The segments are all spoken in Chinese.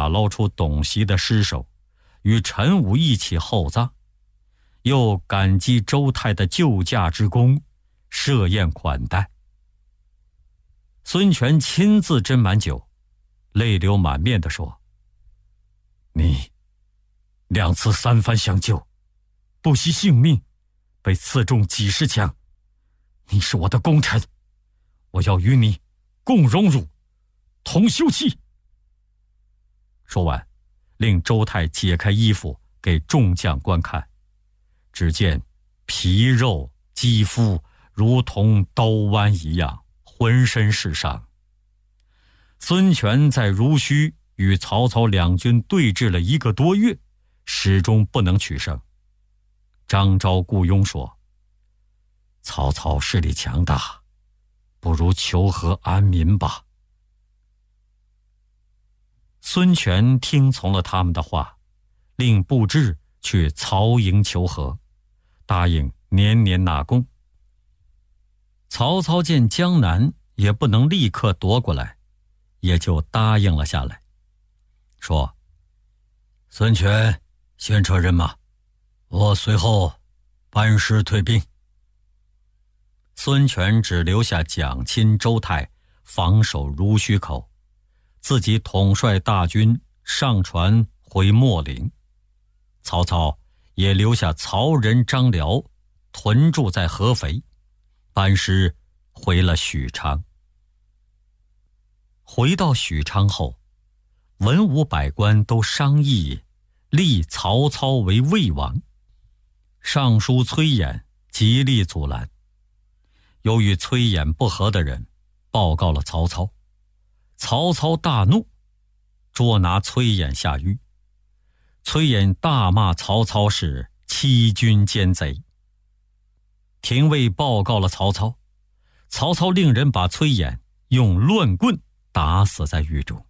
打捞出董袭的尸首，与陈武一起厚葬，又感激周泰的救驾之功，设宴款待。孙权亲自斟满酒，泪流满面地说：“你2次3番相救，不惜性命，被刺中几10枪，你是我的功臣，我要与你共荣辱，同休戚。”说完，令周泰解开衣服给众将观看，只见皮肉肌肤如同刀剜一样，浑身是伤。孙权在濡须与曹操两军对峙了1个多月，始终不能取胜。张昭雇佣说：“曹操势力强大，不如求和安民吧。”孙权听从了他们的话，令布置去曹营求和，答应年年纳贡。曹操见江南也不能立刻夺过来，也就答应了下来，说：“孙权先撤人马，我随后班师退兵。”孙权只留下蒋钦、周泰防守濡须口，自己统帅大军上船回秣陵。曹操也留下曹仁、张辽屯驻在合肥，班师回了许昌。回到许昌后，文武百官都商议立曹操为魏王。尚书崔琰极力阻拦，由于崔琰不和的人报告了曹操，曹操大怒，捉拿崔琰下狱。崔琰大骂曹操是欺君奸贼。廷尉报告了曹操，曹操令人把崔琰用乱棍打死在狱中。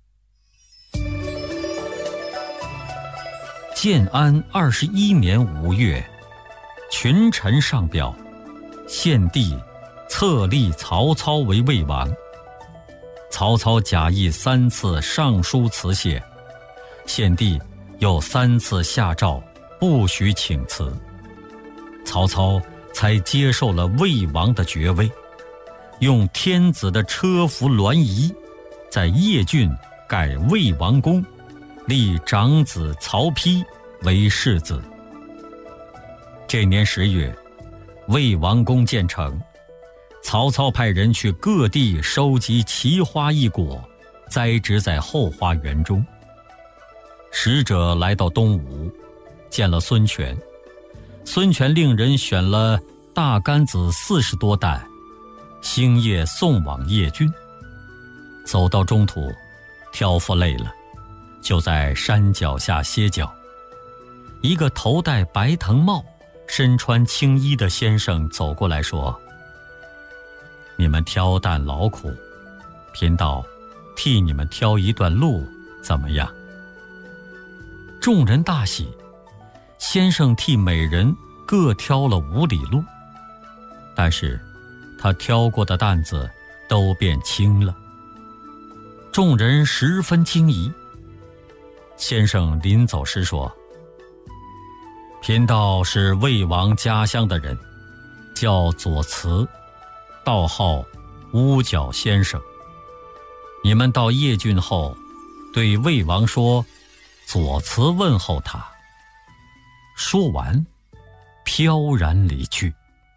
建安21年5月，群臣上表，献帝册立曹操为魏王。曹操假意3次上书辞谢，献帝又3次下诏不许请辞，曹操才接受了魏王的爵位，用天子的车服銮仪，在邺郡盖魏王宫，立长子曹丕为世子。这年10月，魏王宫建成，曹操派人去各地收集奇花异果，栽植在后花园中。使者来到东吴，见了孙权。孙权令人选了大甘子40多担，星夜送往邺郡。走到中途，挑夫累了，就在山脚下歇脚。一个头戴白藤帽、身穿青衣的先生走过来说：“你们挑担劳苦，贫道替你们挑一段路，怎么样？”众人大喜，先生替每人各挑了5里路，但是他挑过的担子都变轻了。众人十分惊疑。先生临走时说：“贫道是魏王家乡的人，叫左慈，道号乌角先生。你们到邺郡后，对魏王说，左慈问候他。”说完，飘然离去。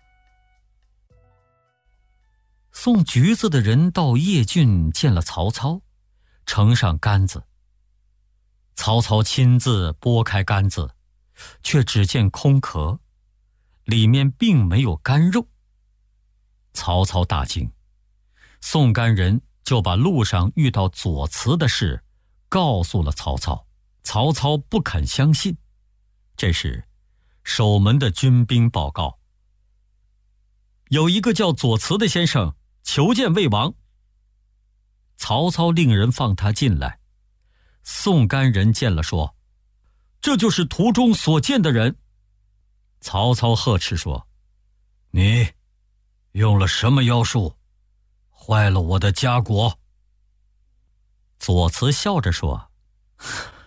送橘子的人到邺郡见了曹操，呈上杆子。曹操亲自剥开杆子，却只见空壳，里面并没有干肉。曹操大惊，送杆人就把路上遇到左慈的事告诉了曹操。曹操不肯相信。这时，守门的军兵报告，有一个叫左慈的先生求见魏王。曹操令人放他进来。送杆人见了说：“这就是途中所见的人。”曹操呵斥说：“你用了什么妖术，坏了我的家国？”左慈笑着说：“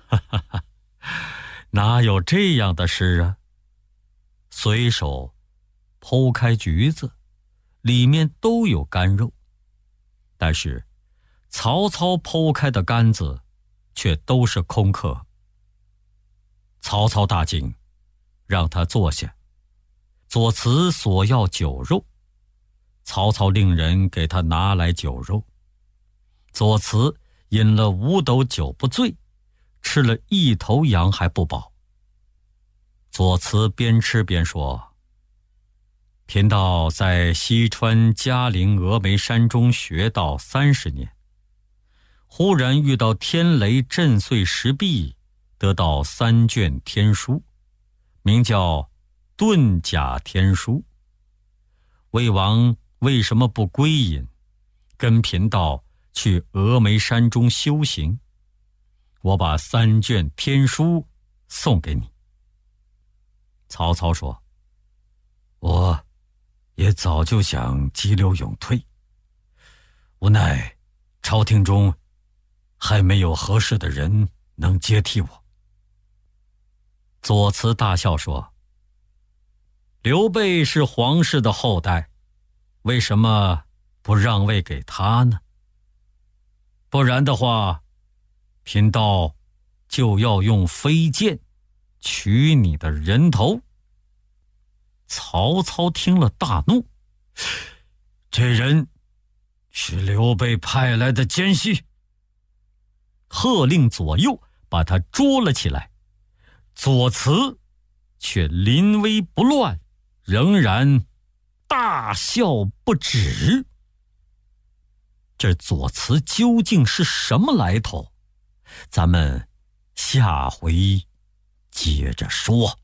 哪有这样的事啊？随手剖开橘子，里面都有干肉，但是曹操剖开的杆子却都是空壳。曹操大惊，让他坐下。左慈索要酒肉，曹操令人给他拿来酒肉。左慈饮了5斗酒不醉，吃了1头羊还不饱。左慈边吃边说：贫道在西川嘉陵峨眉山中学道30年，忽然遇到天雷震碎石壁，得到3卷天书，名叫遁甲天书。魏王为什么不归隐，跟贫道去峨眉山中修行？我把3卷天书送给你。曹操说：我也早就想急流勇退，无奈朝廷中还没有合适的人能接替我。左慈大笑说：刘备是皇室的后代，为什么不让位给他呢？不然的话，贫道就要用飞剑取你的人头。曹操听了大怒，这人是刘备派来的奸细，喝令左右把他捉了起来。左慈却临危不乱，仍然大笑不止。这左慈究竟是什么来头？咱们下回接着说。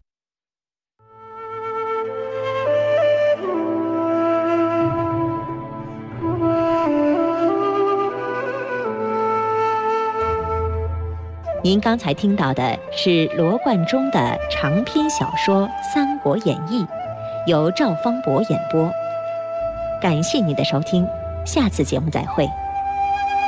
您刚才听到的是罗贯中的长篇小说《三国演义》，由赵方博演播。感谢您的收听，下次节目再会。